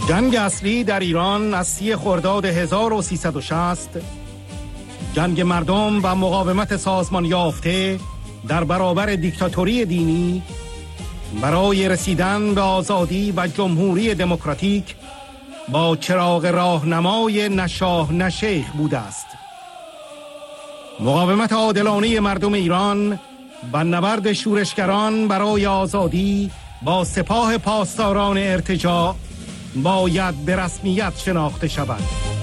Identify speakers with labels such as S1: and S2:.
S1: جنگ اصلی در ایران از 30 خرداد 1360 جنگ مردم و مقاومت سازمان یافته در برابر دیکتاتوری دینی برای رسیدن به آزادی و جمهوری دموکراتیک با چراغ راهنمای نه شاه نه شیخ بوده است. مقاومت عادلانه مردم ایران و نبرد شورشگران برای آزادی با سپاه پاسداران ارتجاع باید به رسمیت شناخته شود.